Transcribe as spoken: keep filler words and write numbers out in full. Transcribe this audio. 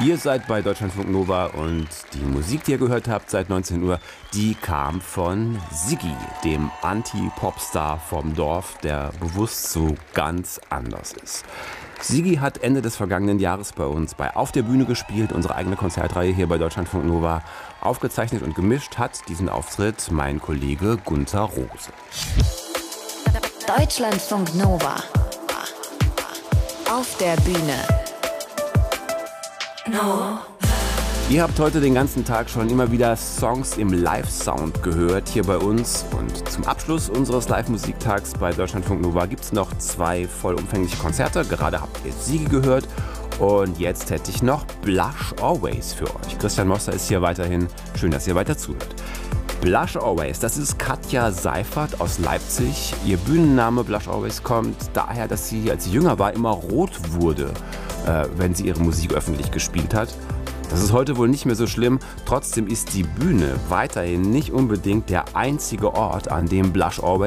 Ihr seid bei Deutschlandfunk Nova und die Musik, die ihr gehört habt seit neunzehn Uhr, die kam von Siggi, dem Anti-Popstar vom Dorf, der bewusst so ganz anders ist. Siggi hat Ende des vergangenen Jahres bei uns bei Auf der Bühne gespielt, unsere eigene Konzertreihe hier bei Deutschlandfunk Nova. Aufgezeichnet und gemischt hat diesen Auftritt mein Kollege Gunther Rose. Deutschlandfunk Nova. Auf der Bühne. No. Ihr habt heute den ganzen Tag schon immer wieder Songs im Live-Sound gehört hier bei uns. Und zum Abschluss unseres Live-Musiktags bei Deutschlandfunk Nova gibt es noch zwei vollumfängliche Konzerte. Gerade habt ihr Siggi gehört und jetzt hätte ich noch Blush Always für euch. Christian Moster ist hier weiterhin. Schön, dass ihr weiter zuhört. Blush Always, das ist Katja Seifert aus Leipzig. Ihr Bühnenname Blush Always kommt daher, dass sie, als sie jünger war, immer rot wurde, äh, wenn sie ihre Musik öffentlich gespielt hat. Das ist heute wohl nicht mehr so schlimm. Trotzdem ist die Bühne weiterhin nicht unbedingt der einzige Ort, an dem Blush Always